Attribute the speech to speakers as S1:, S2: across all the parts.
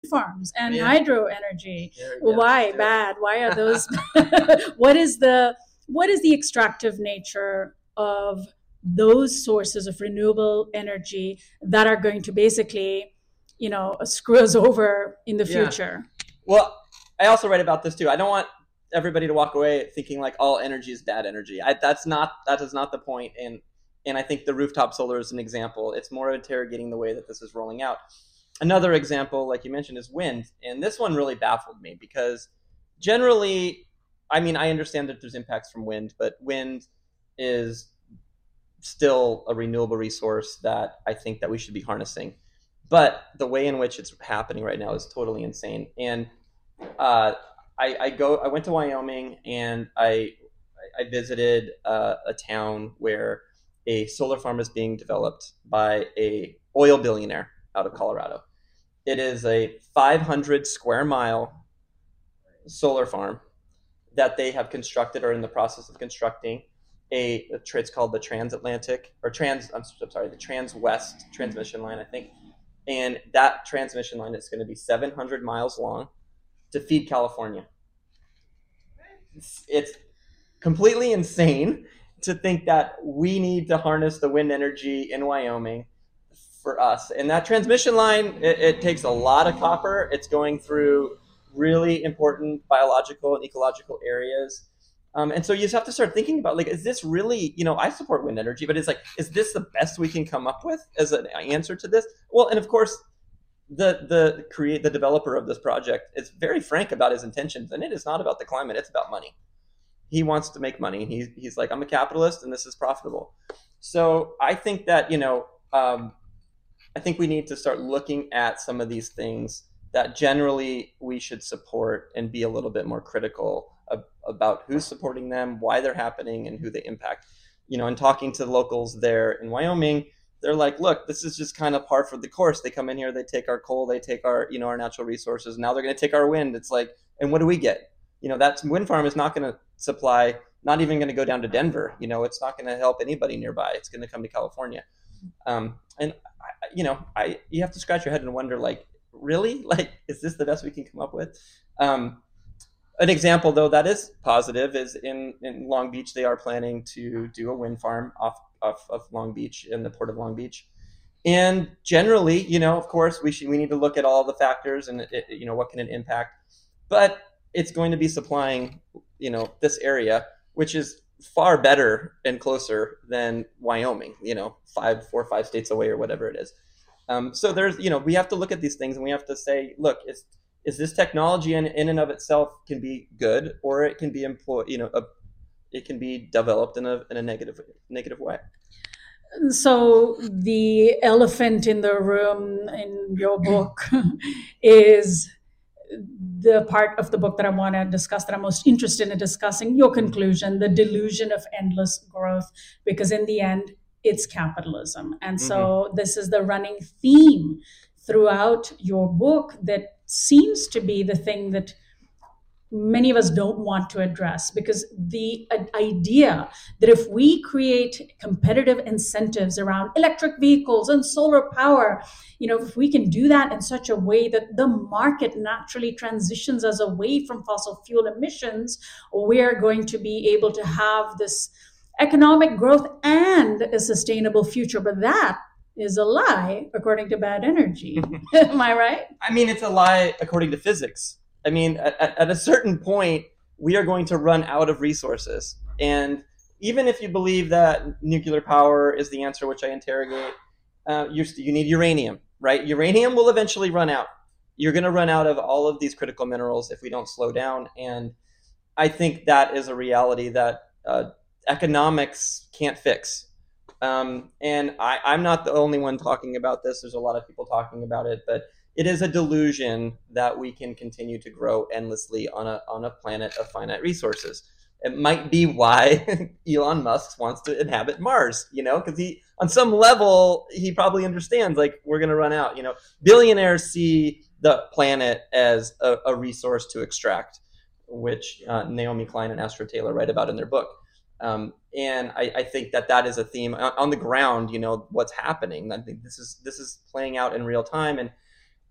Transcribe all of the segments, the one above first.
S1: farms and
S2: Yeah.
S1: hydro energy.
S2: Yeah,
S1: Why
S2: yeah.
S1: bad? Why are those? what is the extractive nature of those sources of renewable energy that are going to basically, screw us over in the
S2: Yeah.
S1: future?
S2: Well, I also write about this too. I don't want everybody to walk away thinking like all energy is bad energy. That is not the point. And I think the rooftop solar is an example. It's more interrogating the way that this is rolling out. Another example, like you mentioned, is wind. And this one really baffled me because generally, I mean, I understand that there's impacts from wind, but wind is still a renewable resource that I think that we should be harnessing. But the way in which it's happening right now is totally insane. And I went to Wyoming and I visited a town where a solar farm is being developed by a oil billionaire out of Colorado. It is a 500 square mile solar farm that they have constructed or in the process of constructing. It's called the Transatlantic or the Trans-West transmission line, I think. And that transmission line is going to be 700 miles long to feed California. It's completely insane to think that we need to harness the wind energy in Wyoming for us. And that transmission line, it takes a lot of copper. It's going through really important biological and ecological areas. And so you just have to start thinking about, like, is this really, I support wind energy, but it's like, is this the best we can come up with as an answer to this? Well, and of course, the developer of this project is very frank about his intentions, and it is not about the climate, it's about money. He wants to make money. He's like, I'm a capitalist and this is profitable. So I think that, I think we need to start looking at some of these things that generally we should support and be a little bit more critical about who's supporting them, why they're happening, and who they impact. And talking to the locals there in Wyoming, they're like, look, this is just kind of par for the course. They come in here, they take our coal, they take our, our natural resources. Now they're going to take our wind. It's like, and what do we get? That wind farm is not going to supply, not even going to go down to Denver. It's not going to help anybody nearby. It's going to come to California. And you have to scratch your head and wonder, like, really? Like, is this the best we can come up with? An example, though, that is positive is in Long Beach, they are planning to do a wind farm off of Long Beach in the port of Long Beach. And generally, of course, we need to look at all the factors and, what can it impact. But it's going to be supplying, this area, which is far better and closer than Wyoming, 4 or 5 states away or whatever it is. So there's, we have to look at these things and we have to say, look, is this technology in and of itself can be good, or it can be employed, it can be developed in a negative way.
S1: So the elephant in the room in your book is the part of the book that I want to discuss, that I'm most interested in discussing, your conclusion, the delusion of endless growth, because in the end, it's capitalism. And so this is the running theme throughout your book that seems to be the thing that many of us don't want to address, because the idea that if we create competitive incentives around electric vehicles and solar power, if we can do that in such a way that the market naturally transitions us away from fossil fuel emissions, we're going to be able to have this economic growth and a sustainable future. But that is a lie, according to Bad Energy. Am I right?
S2: I mean, it's a lie according to physics. I mean, at a certain point, we are going to run out of resources. And even if you believe that nuclear power is the answer, which I interrogate, you need uranium, right? Uranium will eventually run out. You're going to run out of all of these critical minerals if we don't slow down. And I think that is a reality that economics can't fix. And I'm not the only one talking about this. There's a lot of people talking about it, but it is a delusion that we can continue to grow endlessly on a planet of finite resources. It might be why Elon Musk wants to inhabit Mars, because on some level, he probably understands, like, we're going to run out. Billionaires see the planet as a resource to extract, which Naomi Klein and Astra Taylor write about in their book. And I think that is a theme on the ground, what's happening. I think this is playing out in real time. And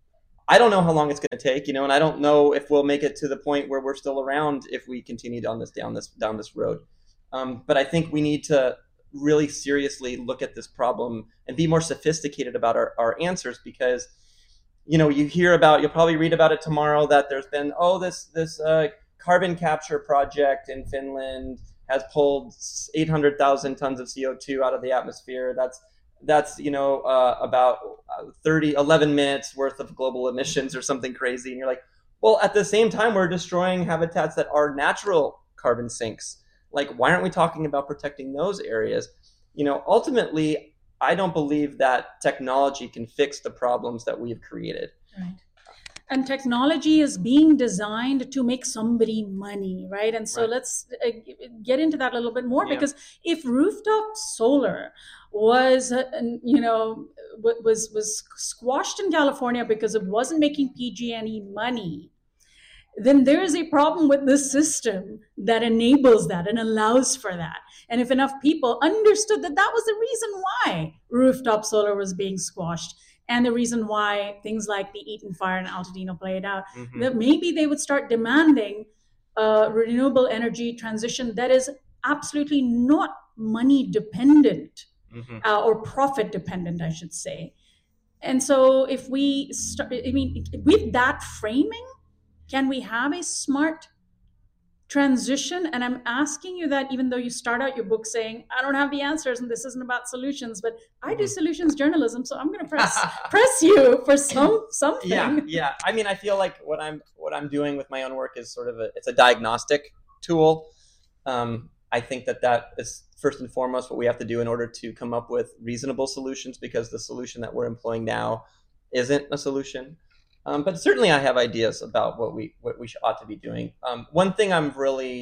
S2: I don't know how long it's going to take, and I don't know if we'll make it to the point where we're still around if we continue down this road. But I think we need to really seriously look at this problem and be more sophisticated about our answers, because you'll probably read about it tomorrow, that there's been this carbon capture project in Finland has pulled 800,000 tons of CO2 out of the atmosphere. That's about 11 minutes worth of global emissions or something crazy. And you're like, well, at the same time, we're destroying habitats that are natural carbon sinks. Like, why aren't we talking about protecting those areas? Ultimately, I don't believe that technology can fix the problems that we've created.
S1: Right. And technology is being designed to make somebody money, right? And so let's get into that a little bit more, because if rooftop solar was squashed in California because it wasn't making PG&E money, then there is a problem with this system that enables that and allows for that. And if enough people understood that that was the reason why rooftop solar was being squashed, and the reason why things like the Eaton fire in Altadena played out, that maybe they would start demanding renewable energy transition that is absolutely not money dependent, or profit dependent, I should say. And so if we start, with that framing, can we have a smart transition? And I'm asking you that, even though you start out your book saying, I don't have the answers and this isn't about solutions, but I do solutions journalism, so I'm going to press you for something.
S2: Yeah. I feel like what I'm doing with my own work is sort of it's a diagnostic tool. I think that is first and foremost what we have to do in order to come up with reasonable solutions, because the solution that we're employing now isn't a solution. But certainly I have ideas about what we ought to be doing. One thing I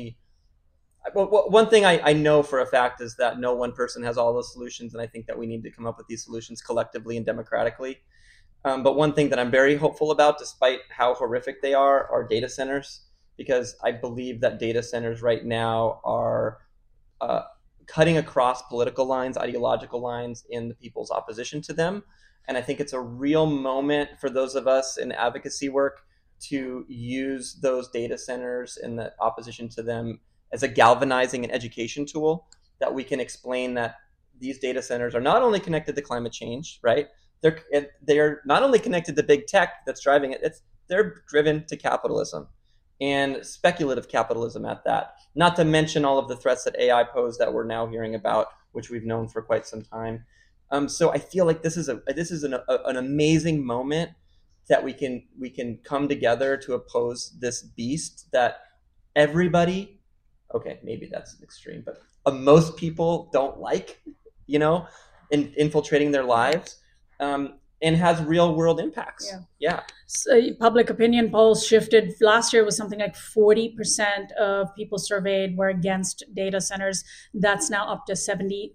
S2: know for a fact is that no one person has all the solutions, and I think that we need to come up with these solutions collectively and democratically. But one thing that I'm very hopeful about, despite how horrific they are data centers, because I believe that data centers right now are cutting across political lines, ideological lines in the people's opposition to them. And I think it's a real moment for those of us in advocacy work to use those data centers and the opposition to them as a galvanizing and education tool, that we can explain that these data centers are not only connected to climate change, right? They're not only connected to big tech that's driving it, they're driven to capitalism, and speculative capitalism at that. Not to mention all of the threats that AI pose that we're now hearing about, which we've known for quite some time. So I feel like this is an amazing moment that we can come together to oppose this beast that everybody, okay, maybe that's an extreme, but most people don't like, infiltrating their lives, and has real world impacts. Yeah.
S1: So public opinion polls shifted. Last year was something like 40% of people surveyed were against data centers. That's now up to 75%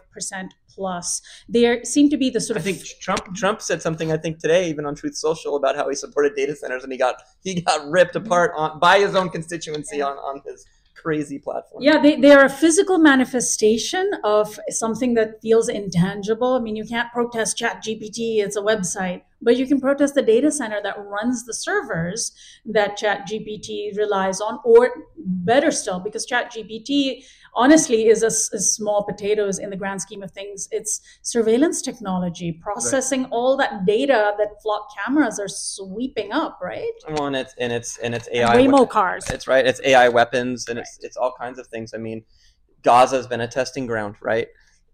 S1: plus. There seem to be the sort of.
S2: I think Trump said something, I think today, even on Truth Social, about how he supported data centers, and he got ripped apart by his own constituency on his crazy platform.
S1: Yeah, they are a physical manifestation of something that feels intangible. You can't protest ChatGPT, it's a website, but you can protest the data center that runs the servers that ChatGPT relies on, or better still, because ChatGPT honestly is a small potatoes in the grand scheme of things. It's surveillance technology, processing all that data that flock cameras are sweeping up, right?
S2: Well, and it's AI.
S1: Waymo cars.
S2: It's right. It's AI weapons, and it's all kinds of things. Gaza has been a testing ground, right?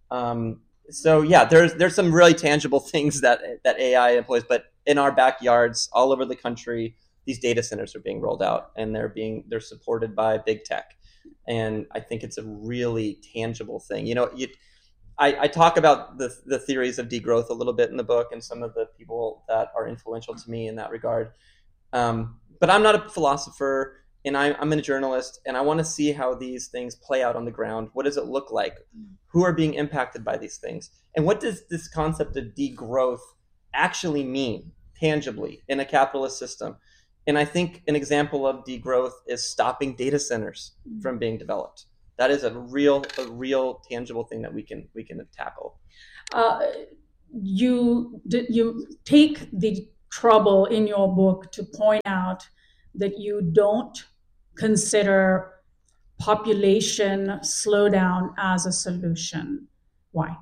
S2: So yeah, there's some really tangible things that AI employs, but in our backyards, all over the country, these data centers are being rolled out, and they're supported by big tech. And I think it's a really tangible thing. I talk about the theories of degrowth a little bit in the book, and some of the people that are influential to me in that regard. But I'm not a philosopher, and I'm a journalist, and I want to see how these things play out on the ground. What does it look like? Who are being impacted by these things? And what does this concept of degrowth actually mean tangibly in a capitalist system? And I think an example of degrowth is stopping data centers from being developed. That is a real tangible thing that we can tackle.
S1: You take the trouble in your book to point out that you don't consider population slowdown as a solution. Why?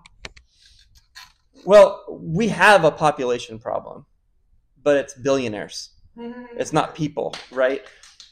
S2: Well, we have a population problem, but it's billionaires. It's not people, right?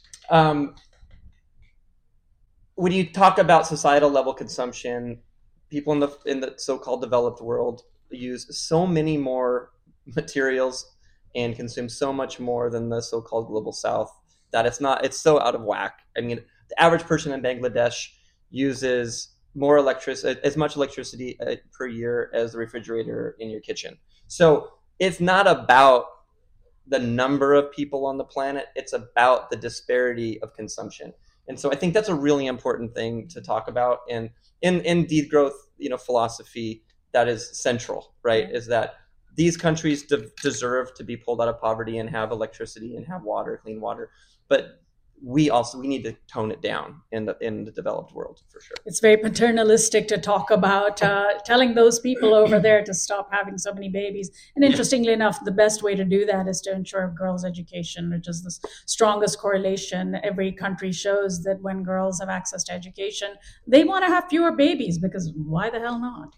S2: When you talk about societal level consumption, people in the so-called developed world use so many more materials and consume so much more than the so-called global south that it's so out of whack. I mean, the average person in Bangladesh uses more electricity, as much electricity per year as the refrigerator in your kitchen. So it's not about the number of people on the planet, it's about the disparity of consumption. And so I think that's a really important thing to talk about. And in degrowth, philosophy, that is central, right? Is that these countries deserve to be pulled out of poverty and have electricity and have water, clean water. But we need to tone it down in the developed world, for sure.
S1: It's very paternalistic to talk about telling those people over there to stop having so many babies. And interestingly enough, the best way to do that is to ensure girls' education, which is the strongest correlation. Every country shows that when girls have access to education, they want to have fewer babies, because why the hell not?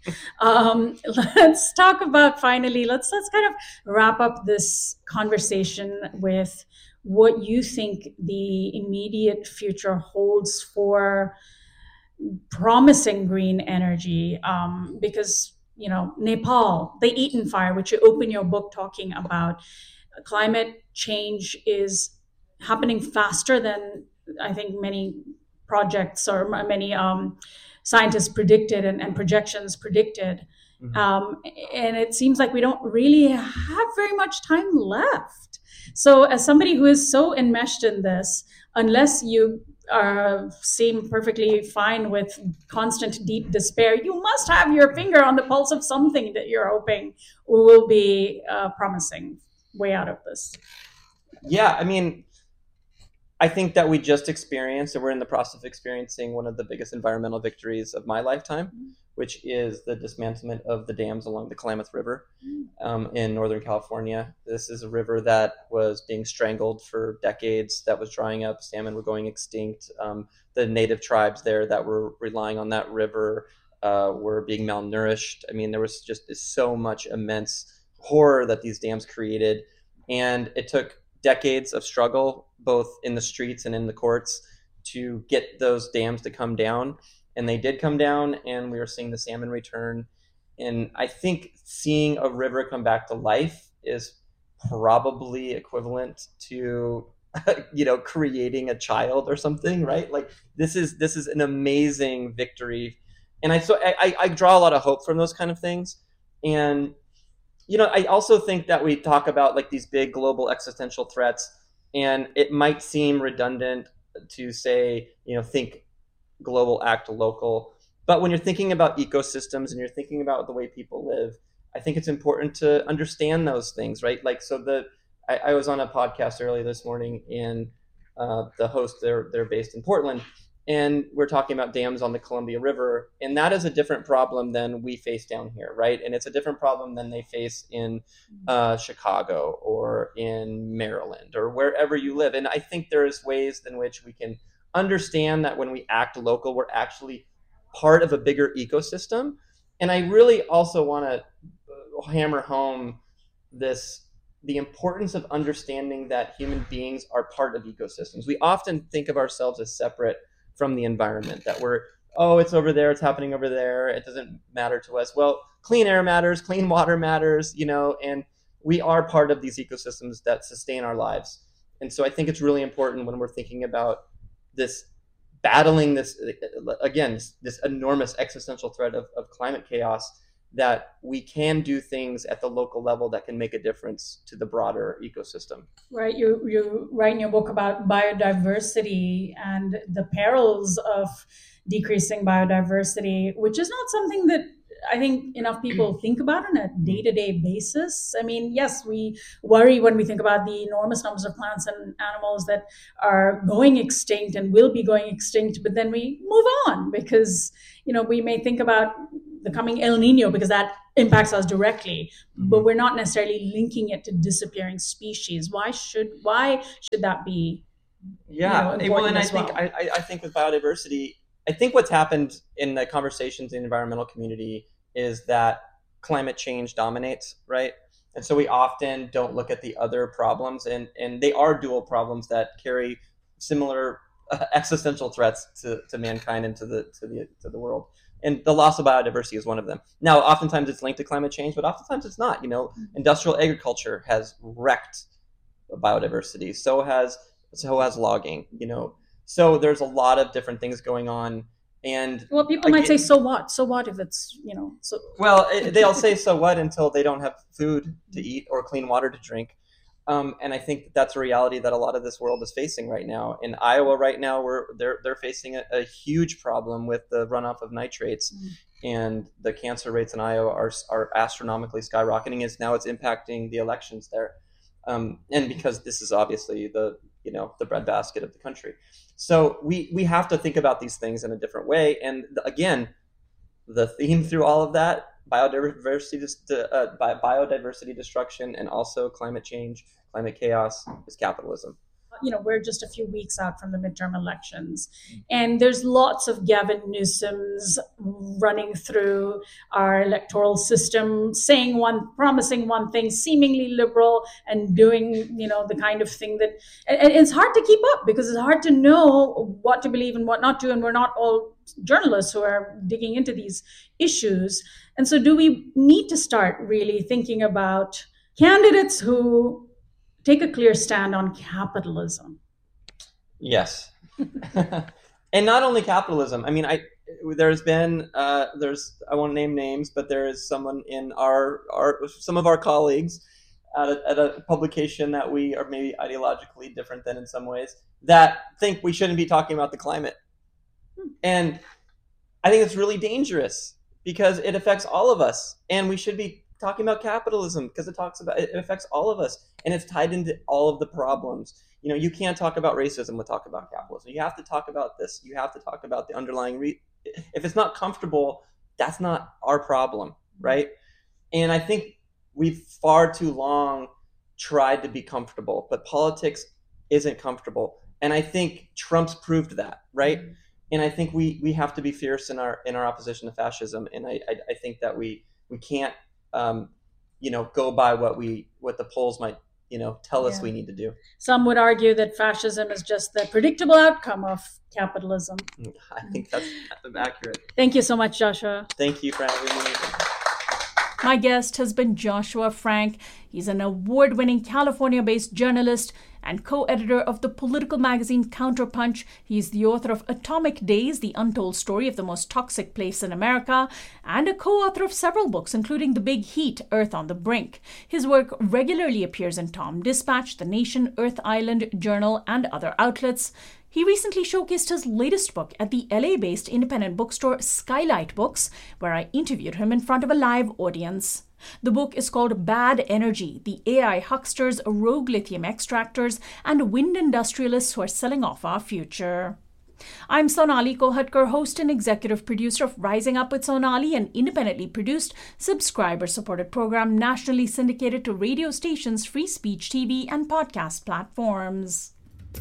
S1: Let's talk about, finally, let's kind of wrap up this conversation with what you think the immediate future holds for promising green energy, because Nepal, the Eaton Fire, which you open your book talking about, climate change is happening faster than I think many projects or many scientists predicted and projections predicted. Mm-hmm. And it seems like we don't really have very much time left. So as somebody who is so enmeshed in this, unless you seem perfectly fine with constant deep despair, you must have your finger on the pulse of something that you're hoping will be promising way out of this.
S2: Yeah, I mean, I think that we just experienced, and we're in the process of experiencing, one of the biggest environmental victories of my lifetime, which is the dismantlement of the dams along the Klamath River in Northern California. This is a river that was being strangled for decades, that was drying up, salmon were going extinct. The native tribes there that were relying on that river were being malnourished. I mean, there was just so much immense horror that these dams created. And it took decades of struggle, both in the streets and in the courts, to get those dams to come down. And they did come down, and we are seeing the salmon return. And I think seeing a river come back to life is probably equivalent to, creating a child or something, right? Like this is an amazing victory. And I draw a lot of hope from those kind of things. And I also think that we talk about like these big global existential threats, and it might seem redundant to say, think global, act local. But when you're thinking about ecosystems and you're thinking about the way people live, I think it's important to understand those things, right? Like, so I was on a podcast early this morning, and the host, they're based in Portland, and we're talking about dams on the Columbia River, and that is a different problem than we face down here, right? And it's a different problem than they face in Chicago or in Maryland or wherever you live. And I think there's ways in which we can understand that when we act local, we're actually part of a bigger ecosystem. And I really also want to hammer home the importance of understanding that human beings are part of ecosystems. We often think of ourselves as separate from the environment, that it's over there, it's happening over there, it doesn't matter to us. Well, clean air matters, clean water matters, and we are part of these ecosystems that sustain our lives. And so I think it's really important when we're thinking about battling this enormous existential threat of climate chaos, that we can do things at the local level that can make a difference to the broader ecosystem.
S1: Right. You write in your book about biodiversity and the perils of decreasing biodiversity, which is not something that I think enough people think about on a day-to-day basis. I mean, yes, we worry when we think about the enormous numbers of plants and animals that are going extinct and will be going extinct, but then we move on because, we may think about the coming El Nino, because that impacts us directly, but we're not necessarily linking it to disappearing species. Why should that be?
S2: Well, and I think with biodiversity, I think what's happened in the conversations in the environmental community is that climate change dominates, right? And so we often don't look at the other problems, and they are dual problems that carry similar existential threats to mankind and to the world. And the loss of biodiversity is one of them. Now, oftentimes it's linked to climate change, but oftentimes it's not. Industrial agriculture has wrecked biodiversity. So has logging. So there's a lot of different things going on. And
S1: well, people might say, so what? So what if it's, so.
S2: Well, they'll say so what until they don't have food to eat or clean water to drink. And I think that's a reality that a lot of this world is facing right now. In Iowa right now, they're facing a huge problem with the runoff of nitrates, and the cancer rates in Iowa are astronomically skyrocketing. Now it's impacting the elections there, and because this is obviously the breadbasket of the country. So we have to think about these things in a different way. And again, the theme through all of that, biodiversity destruction, and also climate change, climate chaos, is capitalism.
S1: We're just a few weeks out from the midterm elections, and there's lots of Gavin Newsoms running through our electoral system, promising one thing, seemingly liberal, and doing, the kind of thing that, and it's hard to keep up because it's hard to know what to believe and what not to, and we're not all journalists who are digging into these issues. And so do we need to start really thinking about candidates who take a clear stand on capitalism?
S2: Yes. And not only capitalism. I mean, there's been, I won't name names, but there is someone in some of our colleagues at a publication that we are maybe ideologically different than in some ways, that think we shouldn't be talking about the climate. And I think it's really dangerous because it affects all of us, and we should be talking about capitalism because it affects all of us, and it's tied into all of the problems. You can't talk about racism without talking about capitalism. You have to talk about this. You have to talk about the underlying if it's not comfortable, that's not our problem, right? And I think we've far too long tried to be comfortable, but politics isn't comfortable. And I think Trump's proved that, right? And I think we have to be fierce in our opposition to fascism. And I think that we can't go by what the polls might tell us we need to do.
S1: Some would argue that fascism is just the predictable outcome of capitalism.
S2: I think that's accurate.
S1: Thank you so much, Joshua.
S2: Thank you for having me.
S1: My guest has been Joshua Frank. He's an award-winning California-based journalist and co-editor of the political magazine Counterpunch. He's the author of Atomic Days, The Untold Story of the Most Toxic Place in America, and a co-author of several books, including The Big Heat, Earth on the Brink. His work regularly appears in Tom Dispatch, The Nation, Earth Island, Journal, and other outlets. He recently showcased his latest book at the LA-based independent bookstore Skylight Books, where I interviewed him in front of a live audience. The book is called Bad Energy, the AI hucksters, rogue lithium extractors, and wind industrialists who are selling off our future. I'm Sonali Kohatkar, host and executive producer of Rising Up with Sonali, an independently produced, subscriber-supported program nationally syndicated to radio stations, free speech TV, and podcast platforms.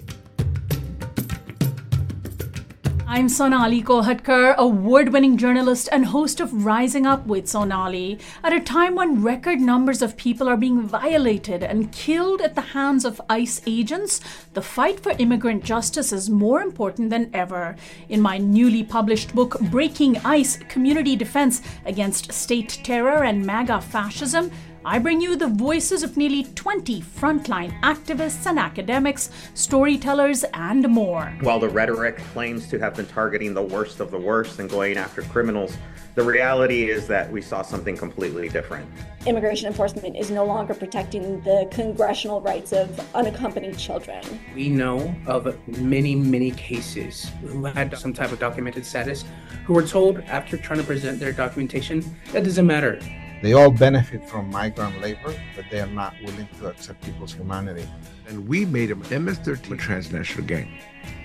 S1: I'm Sonali Kohatkar, award-winning journalist and host of Rising Up with Sonali. At a time when record numbers of people are being violated and killed at the hands of ICE agents, the fight for immigrant justice is more important than ever. In my newly published book, Breaking ICE: Community Defense Against State Terror and MAGA Fascism, I bring you the voices of nearly 20 frontline activists and academics, storytellers, and more.
S3: While the rhetoric claims to have been targeting the worst of the worst and going after criminals, the reality is that we saw something completely different.
S4: Immigration enforcement is no longer protecting the congressional rights of unaccompanied children.
S5: We know of many, many cases who had some type of documented status who were told after trying to present their documentation, that doesn't matter.
S6: They all benefit from migrant labor, but they are not willing to accept people's humanity.
S7: And we made them MS-13 a transnational gang.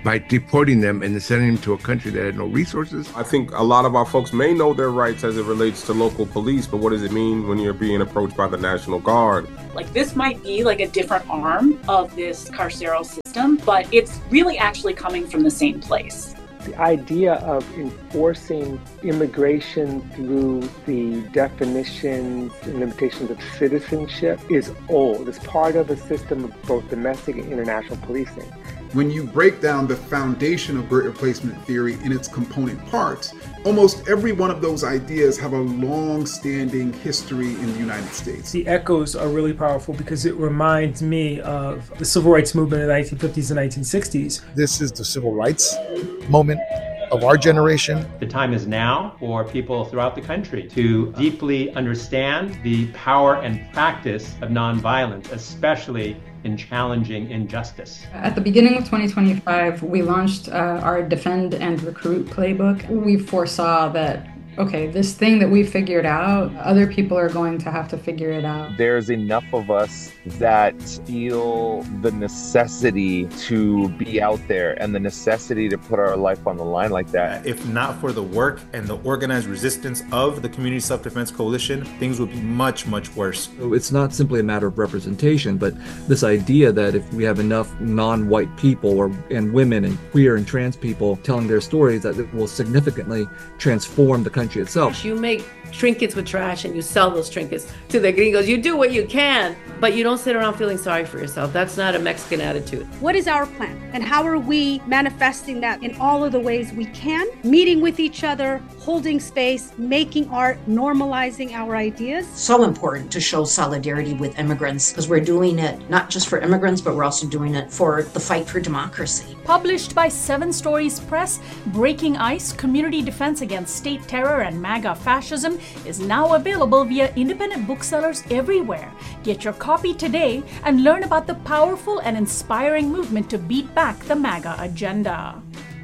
S7: by deporting them and then sending them to a country that had no resources.
S8: I think a lot of our folks may know their rights as it relates to local police, but what does it mean when you're being approached by the National Guard?
S9: Like, this might be like a different arm of this carceral system, but it's really actually coming from the same place.
S10: The idea of enforcing immigration through the definitions and limitations of citizenship is old. It's part of a system of both domestic and international policing.
S11: When you break down the foundation of great replacement theory in its component parts, almost every one of those ideas have a long-standing history in the United States.
S12: The echoes are really powerful because it reminds me of the civil rights movement in the 1950s and 1960s.
S13: This is the civil rights moment of our generation.
S14: The time is now for people throughout the country to deeply understand the power and practice of nonviolence, especially in challenging injustice.
S15: At the beginning of 2025, we launched our Defend and Recruit playbook. We foresaw that, okay, this thing that we figured out, other people are going to have to figure it out.
S16: There's enough of us that feel the necessity to be out there and the necessity to put our life on the line like that.
S17: If not for the work and the organized resistance of the Community Self-Defense Coalition, things would be much, much worse.
S18: It's not simply a matter of representation, but this idea that if we have enough non-white people and women and queer and trans people telling their stories, that it will significantly transform the country itself.
S19: You make trinkets with trash and you sell those trinkets to the gringos. You do what you can, but you don't sit around feeling sorry for yourself. That's not a Mexican attitude.
S20: What is our plan? And how are we manifesting that in all of the ways we can? Meeting with each other, holding space, making art, normalizing our ideas.
S21: So important to show solidarity with immigrants because we're doing it not just for immigrants, but we're also doing it for the fight for democracy.
S1: Published by Seven Stories Press, Breaking Ice, Community Defense Against State Terror and MAGA Fascism is now available via independent booksellers everywhere. Get your copy today and learn about the powerful and inspiring movement to beat back the MAGA agenda.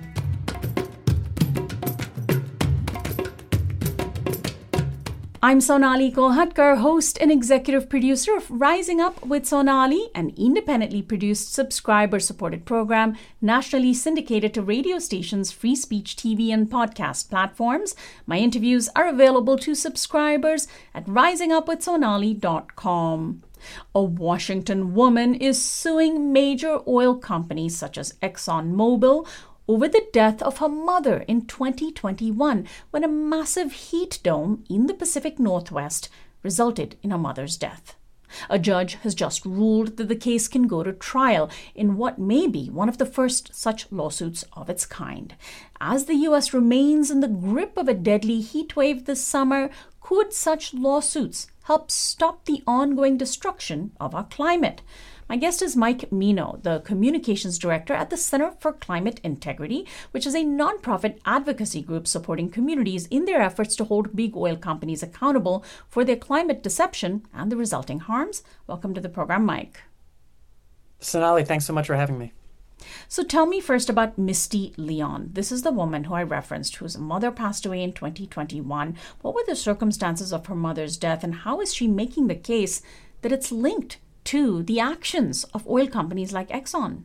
S1: I'm Sonali Kolhatkar, host and executive producer of Rising Up with Sonali, an independently produced, subscriber-supported program nationally syndicated to radio stations, free speech TV, and podcast platforms. My interviews are available to subscribers at risingupwithsonali.com. A Washington woman is suing major oil companies such as ExxonMobil over the death of her mother in 2021 when a massive heat dome in the Pacific Northwest resulted in her mother's death. A judge has just ruled that the case can go to trial in what may be one of the first such lawsuits of its kind. As the U.S. remains in the grip of a deadly heat wave this summer, could such lawsuits help stop the ongoing destruction of our climate? My guest is Mike Mino, the communications director at the Center for Climate Integrity, which is a nonprofit advocacy group supporting communities in their efforts to hold big oil companies accountable for their climate deception and the resulting harms. Welcome to the program, Mike.
S22: Sonali, thanks so much for having me.
S1: So tell me first about Misty Leon. This is the woman who I referenced, whose mother passed away in 2021. What were the circumstances of her mother's death, and how is she making the case that it's linked to the actions of oil companies like Exxon?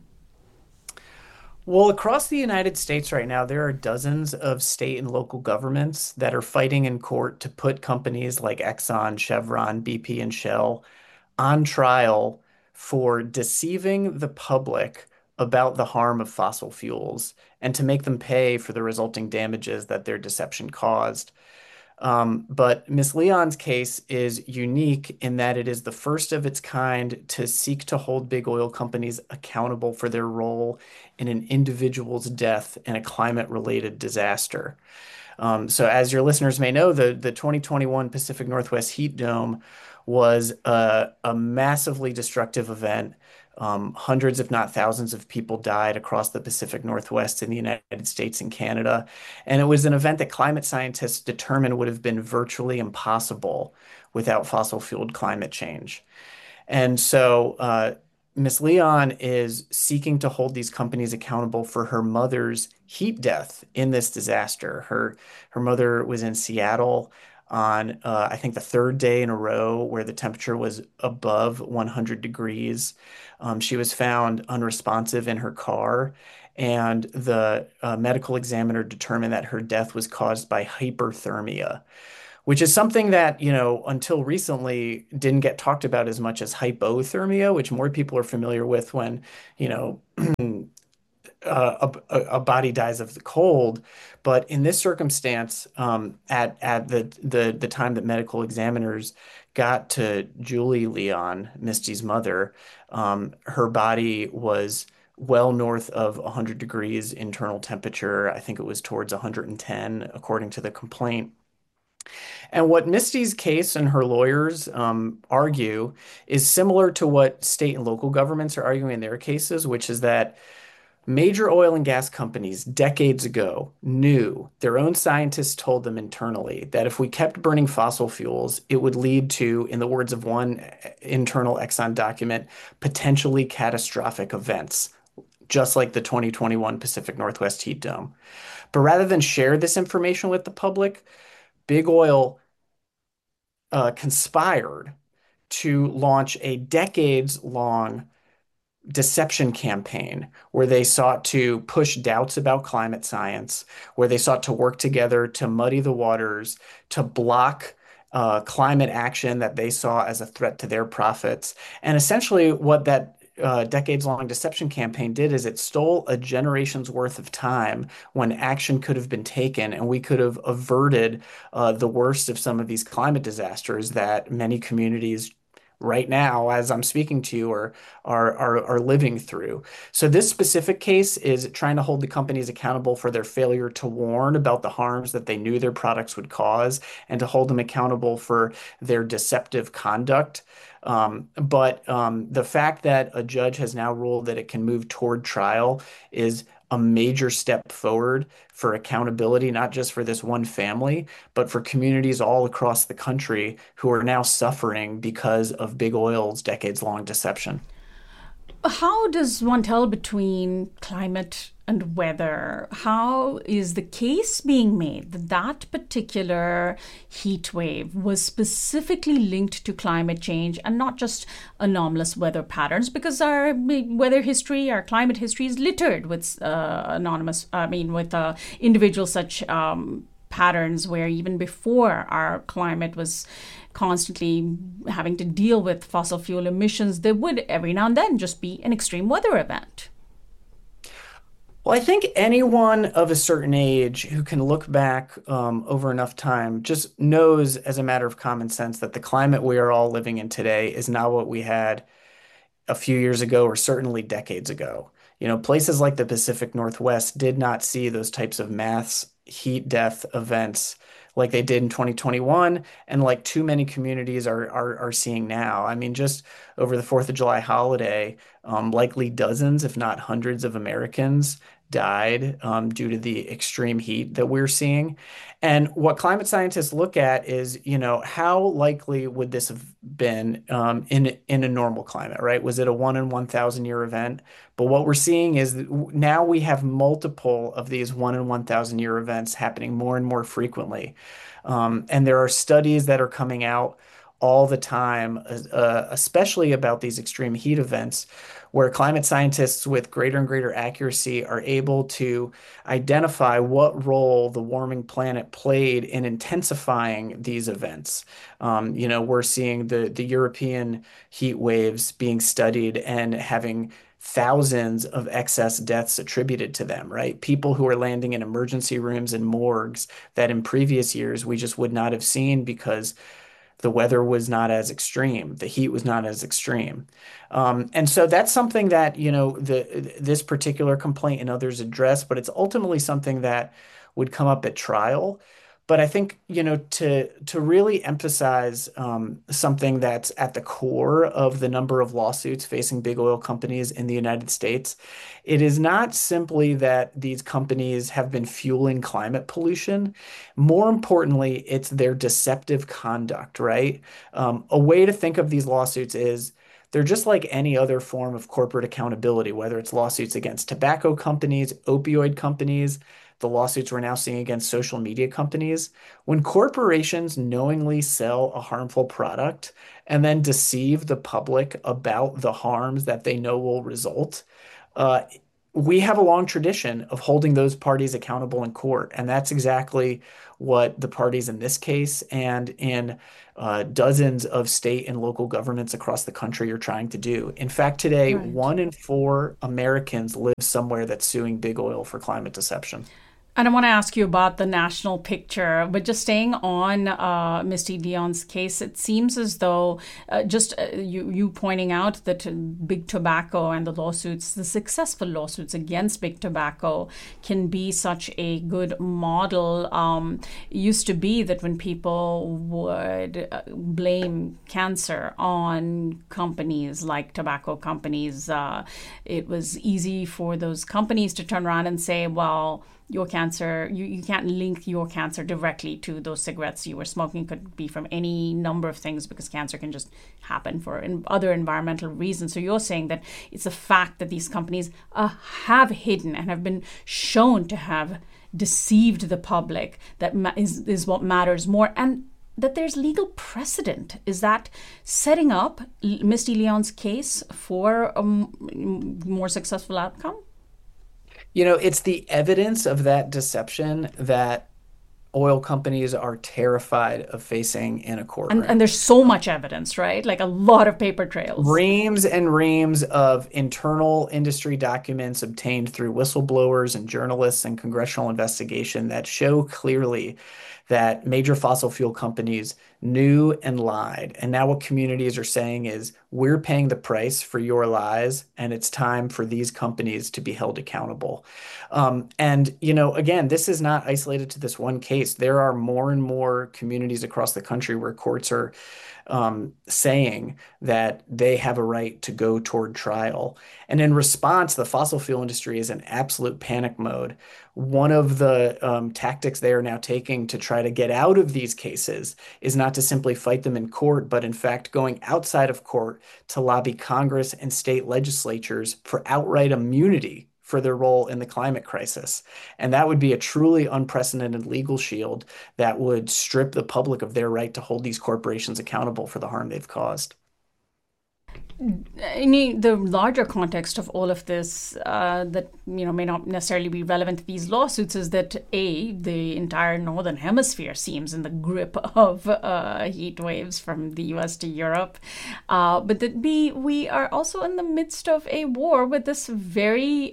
S22: Well, across the United States right now, there are dozens of state and local governments that are fighting in court to put companies like Exxon, Chevron, BP, and Shell on trial for deceiving the public about the harm of fossil fuels and to make them pay for the resulting damages that their deception caused. But Ms. Leon's case is unique in that it is the first of its kind to seek to hold big oil companies accountable for their role in an individual's death in a climate-related disaster. So as your listeners may know, the 2021 Pacific Northwest heat dome was a massively destructive event. Hundreds, if not thousands, of people died across the Pacific Northwest in the United States and Canada. And it was an event that climate scientists determined would have been virtually impossible without fossil-fueled climate change. And so Ms. Leon is seeking to hold these companies accountable for her mother's heat death in this disaster. Her mother was in Seattle on, I think, the third day in a row where the temperature was above 100 degrees. She was found unresponsive in her car, and the medical examiner determined that her death was caused by hyperthermia, which is something that, until recently didn't get talked about as much as hypothermia, which more people are familiar with when, a body dies of the cold. But in this circumstance, at the time that medical examiners got to Julie Leon, Misty's mother, her body was well north of 100 degrees internal temperature. I think it was towards 110, according to the complaint. And what Misty's case and her lawyers argue is similar to what state and local governments are arguing in their cases, which is that major oil and gas companies decades ago knew, their own scientists told them internally, that if we kept burning fossil fuels, it would lead to, in the words of one internal Exxon document, potentially catastrophic events, just like the 2021 Pacific Northwest heat dome. But rather than share this information with the public, Big Oil conspired to launch a decades-long deception campaign where they sought to push doubts about climate science, where they sought to work together to muddy the waters, to block climate action that they saw as a threat to their profits. And essentially what that decades-long deception campaign did is it stole a generation's worth of time when action could have been taken, and we could have averted the worst of some of these climate disasters that many communities right now, as I'm speaking to you, are living through. So this specific case is trying to hold the companies accountable for their failure to warn about the harms that they knew their products would cause, and to hold them accountable for their deceptive conduct. But the fact that a judge has now ruled that it can move toward trial is a major step forward for accountability, not just for this one family, but for communities all across the country who are now suffering because of Big Oil's decades-long deception.
S1: How does one tell between climate and weather? How is the case being made that that particular heat wave was specifically linked to climate change and not just anomalous weather patterns? Because our weather history, our climate history is littered with individual such patterns where even before our climate was constantly having to deal with fossil fuel emissions, there would every now and then just be an extreme weather event.
S22: Well, I think anyone of a certain age who can look back over enough time just knows, as a matter of common sense, that the climate we are all living in today is not what we had a few years ago, or certainly decades ago. Places like the Pacific Northwest did not see those types of mass heat death events like they did in 2021, and like too many communities are seeing now. I mean, just over the 4th of July holiday, likely dozens, if not hundreds of Americans died due to the extreme heat that we're seeing. And what climate scientists look at is, how likely would this have been in a normal climate, right? Was it a 1 in 1,000 year event? But what we're seeing is that now we have multiple of these 1 in 1,000 year events happening more and more frequently. And there are studies that are coming out all the time, especially about these extreme heat events, where climate scientists with greater and greater accuracy are able to identify what role the warming planet played in intensifying these events. We're seeing the European heat waves being studied and having thousands of excess deaths attributed to them, right? People who are landing in emergency rooms and morgues that in previous years we just would not have seen because the weather was not as extreme, the heat was not as extreme. And so that's something that, this particular complaint and others address, but it's ultimately something that would come up at trial. But I think, to really emphasize something that's at the core of the number of lawsuits facing big oil companies in the United States, it is not simply that these companies have been fueling climate pollution. More importantly, it's their deceptive conduct, right? A way to think of these lawsuits is they're just like any other form of corporate accountability, whether it's lawsuits against tobacco companies, opioid companies. the lawsuits we're now seeing against social media companies. When corporations knowingly sell a harmful product and then deceive the public about the harms that they know will result, we have a long tradition of holding those parties accountable in court. And that's exactly what the parties in this case and in dozens of state and local governments across the country are trying to do. In fact, today,
S1: Right.
S22: 1 in 4 Americans live somewhere that's suing big oil for climate deception.
S1: And I want to ask you about the national picture, but just staying on Misty Leon's case, it seems as though you pointing out that Big Tobacco and the lawsuits, the successful lawsuits against Big Tobacco can be such a good model. It used to be that when people would blame cancer on companies like tobacco companies, it was easy for those companies to turn around and say, well, your cancer, you can't link your cancer directly to those cigarettes you were smoking. Could be from any number of things because cancer can just happen for other environmental reasons. So you're saying that it's a fact that these companies have hidden and have been shown to have deceived the public that is what matters more, and that there's legal precedent. Is that setting up Misty Leon's case for a more successful outcome?
S22: It's the evidence of that deception that oil companies are terrified of facing in a courtroom.
S1: And there's so much evidence, right? Like a lot of paper trails.
S22: Reams and reams of internal industry documents obtained through whistleblowers and journalists and congressional investigation that show clearly that major fossil fuel companies knew and lied. And now what communities are saying is, we're paying the price for your lies, and it's time for these companies to be held accountable. Again, this is not isolated to this one case. There are more and more communities across the country where courts are saying that they have a right to go toward trial. And in response, the fossil fuel industry is in absolute panic mode. One of the tactics they are now taking to try to get out of these cases is not to simply fight them in court, but in fact going outside of court to lobby Congress and state legislatures for outright immunity for their role in the climate crisis. And that would be a truly unprecedented legal shield that would strip the public of their right to hold these corporations accountable for the harm they've caused.
S1: The larger context of all of this that may not necessarily be relevant to these lawsuits is that the entire northern hemisphere seems in the grip of heat waves from the US to Europe, but that we are also in the midst of a war with this very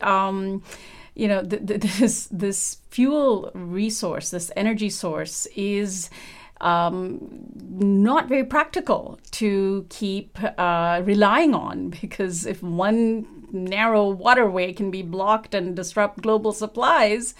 S1: this fuel resource, this energy source is not very practical to keep relying on, because if one narrow waterway can be blocked and disrupt global supplies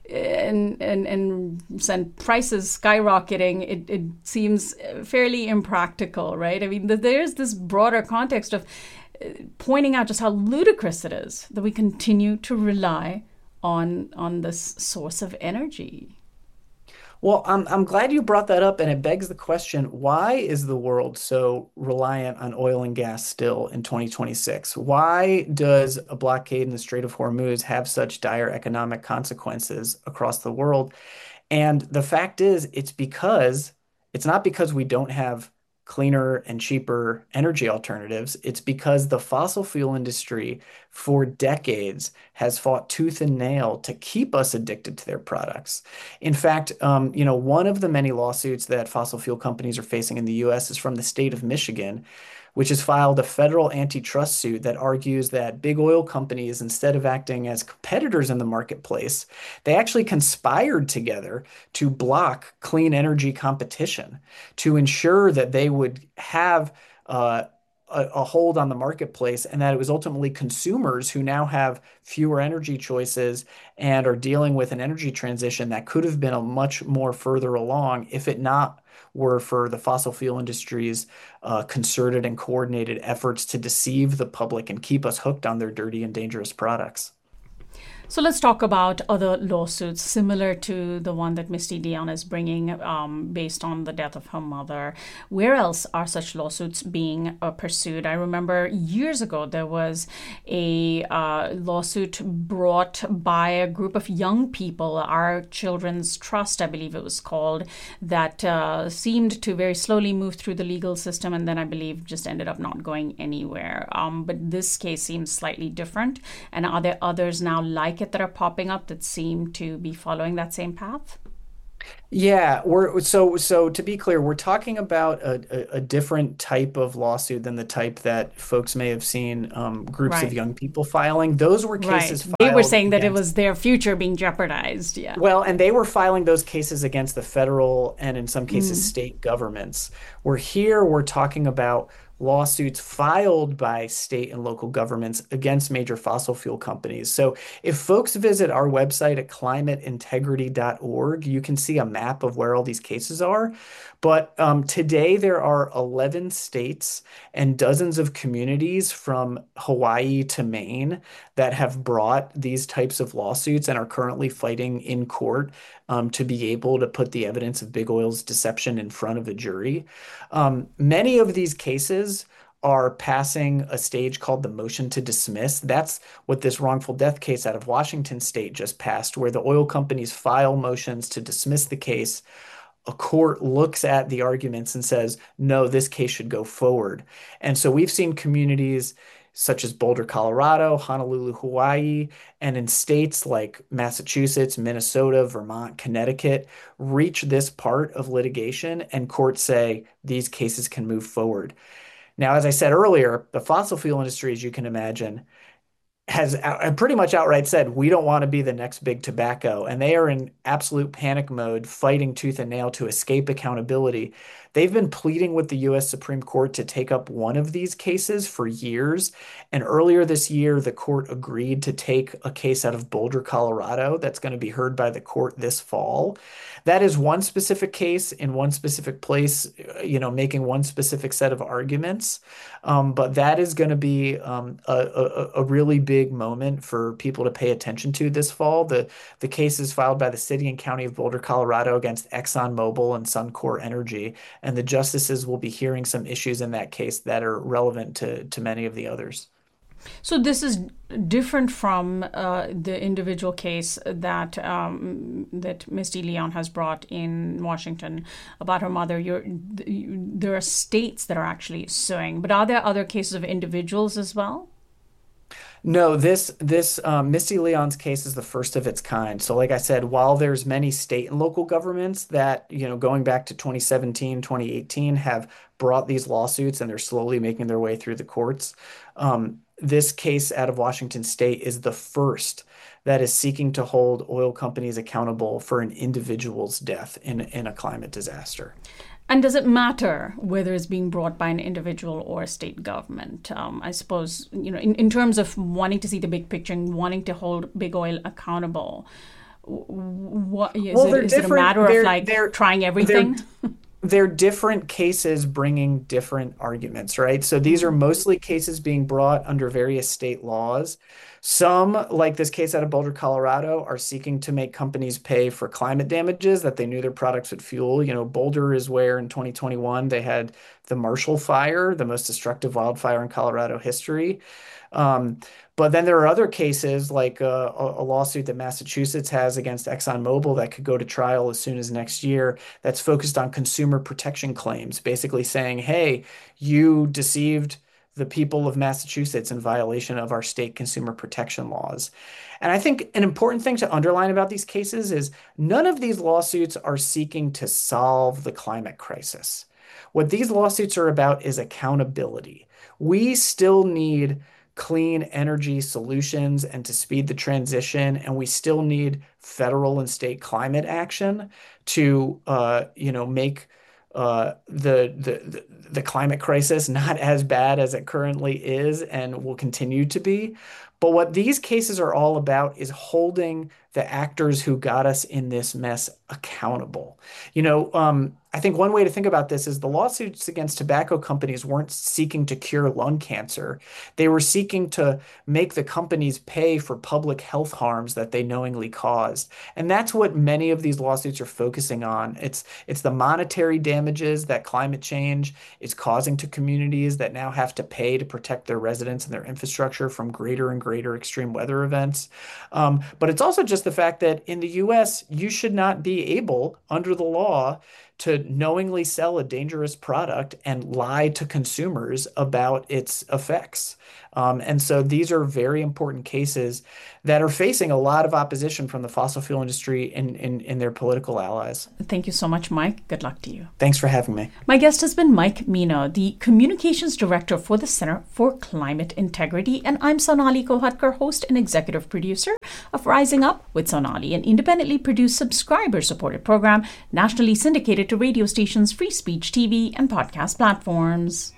S1: and send prices skyrocketing, it seems fairly impractical, right? I mean, there's this broader context of pointing out just how ludicrous it is that we continue to rely on this source of energy.
S22: Well, I'm glad you brought that up, and it begs the question, why is the world so reliant on oil and gas still in 2026? Why does a blockade in the Strait of Hormuz have such dire economic consequences across the world? And the fact is, it's not because we don't have cleaner and cheaper energy alternatives. It's because the fossil fuel industry for decades has fought tooth and nail to keep us addicted to their products. In fact, one of the many lawsuits that fossil fuel companies are facing in the US is from the state of Michigan, which has filed a federal antitrust suit that argues that big oil companies, instead of acting as competitors in the marketplace, they actually conspired together to block clean energy competition to ensure that they would have a hold on the marketplace, and that it was ultimately consumers who now have fewer energy choices and are dealing with an energy transition that could have been a much more further along if it not were for the fossil fuel industry's concerted and coordinated efforts to deceive the public and keep us hooked on their dirty and dangerous products.
S1: So let's talk about other lawsuits similar to the one that Misty Leon is bringing based on the death of her mother. Where else are such lawsuits being pursued? I remember years ago there was a lawsuit brought by a group of young people, Our Children's Trust, I believe it was called, that seemed to very slowly move through the legal system and then I believe just ended up not going anywhere. But this case seems slightly different. And are there others now like it that are popping up that seem to be following that same path?
S22: Yeah, so to be clear, we're talking about a different type of lawsuit than the type that folks may have seen groups of young people filing. Those were cases filed.
S1: They were saying that it was their future being jeopardized. Yeah.
S22: Well, and they were filing those cases against the federal and in some cases state governments. We're talking about lawsuits filed by state and local governments against major fossil fuel companies. So if folks visit our website at climateintegrity.org, you can see a map of where all these cases are. But today there are 11 states and dozens of communities from Hawaii to Maine that have brought these types of lawsuits and are currently fighting in court to be able to put the evidence of big oil's deception in front of a jury. Many of these cases are passing a stage called the motion to dismiss. That's what this wrongful death case out of Washington state just passed, where the oil companies file motions to dismiss the case. A court looks at the arguments and says, no, this case should go forward. And so we've seen communities such as Boulder, Colorado, Honolulu, Hawaii, and in states like Massachusetts, Minnesota, Vermont, Connecticut, reach this part of litigation and courts say these cases can move forward. Now, as I said earlier, the fossil fuel industry, as you can imagine, has pretty much outright said, we don't want to be the next big tobacco. And they are in absolute panic mode, fighting tooth and nail to escape accountability. They've been pleading with the U.S. Supreme Court to take up one of these cases for years. And earlier this year, the court agreed to take a case out of Boulder, Colorado, that's going to be heard by the court this fall. That is one specific case in one specific place, making one specific set of arguments. But that is going to be a really big moment for people to pay attention to this fall. The case is filed by the city and county of Boulder, Colorado against ExxonMobil and Suncor Energy. And the justices will be hearing some issues in that case that are relevant to many of the others.
S1: So this is different from the individual case that that Misty Leon has brought in Washington about her mother. There are states that are actually suing, but are there other cases of individuals as well?
S22: No, this Misty Leon's case is the first of its kind. So like I said, while there's many state and local governments that, going back to 2017, 2018 have brought these lawsuits and they're slowly making their way through the courts, this case out of Washington state is the first that is seeking to hold oil companies accountable for an individual's death in a climate disaster.
S1: And does it matter whether it's being brought by an individual or a state government? I suppose, in terms of wanting to see the big picture and wanting to hold big oil accountable, is it a matter of trying everything?
S22: They're different cases bringing different arguments, right? So these are mostly cases being brought under various state laws. Some, like this case out of Boulder, Colorado, are seeking to make companies pay for climate damages that they knew their products would fuel. Boulder is where in 2021 they had the Marshall Fire, the most destructive wildfire in Colorado history. But then there are other cases like a lawsuit that Massachusetts has against ExxonMobil that could go to trial as soon as next year that's focused on consumer protection claims, basically saying, hey, you deceived the people of Massachusetts in violation of our state consumer protection laws. And I think an important thing to underline about these cases is none of these lawsuits are seeking to solve the climate crisis. What these lawsuits are about is accountability. We still need clean energy solutions and to speed the transition, and we still need federal and state climate action to make the climate crisis not as bad as it currently is and will continue to be. But what these cases are all about is holding the actors who got us in this mess accountable. I I think one way to think about this is the lawsuits against tobacco companies weren't seeking to cure lung cancer. They were seeking to make the companies pay for public health harms that they knowingly caused. And that's what many of these lawsuits are focusing on. It's the monetary damages that climate change is causing to communities that now have to pay to protect their residents and their infrastructure from greater and greater extreme weather events. But it's also just the fact that in the US, you should not be able, under the law, to knowingly sell a dangerous product and lie to consumers about its effects. And so these are very important cases that are facing a lot of opposition from the fossil fuel industry and their political allies.
S1: Thank you so much, Mike. Good luck to you.
S22: Thanks for having me.
S1: My guest has been Mike Mena, the Communications Director for the Center for Climate Integrity. And I'm Sonali Kolhatkar, host and executive producer of Rising Up with Sonali, an independently produced, subscriber-supported program nationally syndicated to radio stations, free speech TV, and podcast platforms.